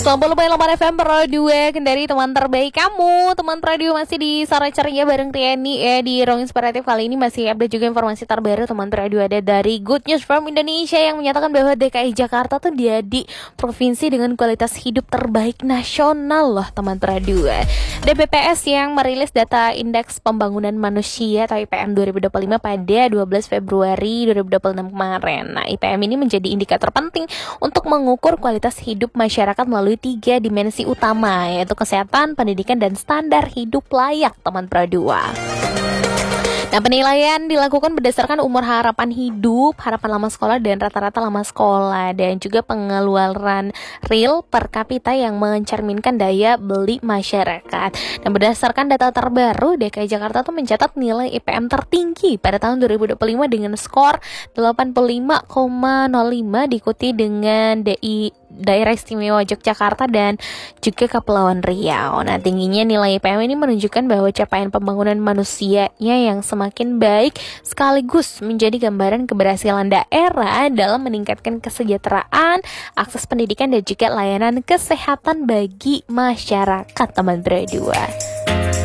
90.8 FM Pro 2 Kendari, teman terbaik kamu. Teman radio masih di Sore Ceria bareng Riani ya. Di Ruang Inspiratif kali ini masih update juga informasi terbaru. Teman radio ada dari Good News from Indonesia yang menyatakan bahwa DKI Jakarta tuh jadi provinsi dengan kualitas hidup terbaik nasional loh teman radio. DBPS yang merilis data Indeks Pembangunan Manusia atau IPM 2025 pada 12 Februari 2026 kemarin. Nah, IPM ini menjadi indikator penting untuk mengukur kualitas hidup masyarakat melalui 3 dimensi utama, yaitu kesehatan, pendidikan, dan standar hidup layak teman Pro2. Nah, penilaian dilakukan berdasarkan umur harapan hidup, harapan lama sekolah, dan rata-rata lama sekolah, dan juga pengeluaran real per kapita yang mencerminkan daya beli masyarakat. Dan berdasarkan data terbaru, DKI Jakarta tuh mencatat nilai IPM tertinggi pada tahun 2025 dengan skor 85,05, diikuti dengan Daerah Istimewa Yogyakarta dan juga Kepulauan Riau. Nah, tingginya nilai IPM ini menunjukkan bahwa capaian pembangunan manusianya yang semakin baik sekaligus menjadi gambaran keberhasilan daerah dalam meningkatkan kesejahteraan, akses pendidikan, dan juga layanan kesehatan bagi masyarakat teman Pro2.